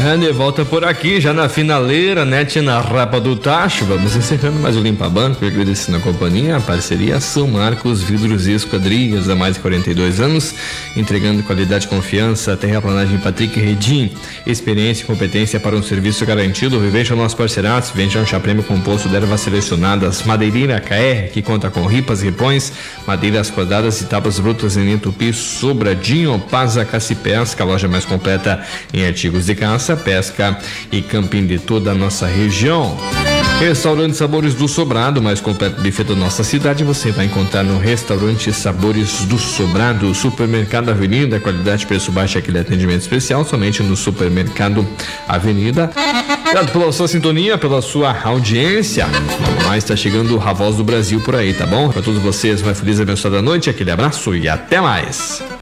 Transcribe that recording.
De volta por aqui, já na finaleira, né, na Rapa do Tacho. Vamos encerrando mais o Limpa Banco, agradecendo a companhia, a parceria São Marcos Vidros e Esquadrias, há mais de 42 anos, entregando qualidade e confiança, terraplanagem Patrick Redim, experiência e competência para um serviço garantido. Veja o nosso parceiraço, vende um chá prêmio composto de ervas selecionadas, madeireira KR, que conta com ripas, ripões, madeiras quadradas e tábuas brutas em linha tupi, Sobradinho, Paza Cassipesca, a loja mais completa em artigos de caça, pesca e camping de toda a nossa região. Restaurante Sabores do Sobrado, mais completo buffet da nossa cidade, você vai encontrar no Restaurante Sabores do Sobrado. Supermercado Avenida, qualidade, preço baixo, aquele atendimento especial somente no Supermercado Avenida. Obrigado pela sua sintonia, pela sua audiência. Logo mais está chegando a Voz do Brasil por aí, tá bom? Para todos vocês, uma feliz e abençoada noite, aquele abraço e até mais.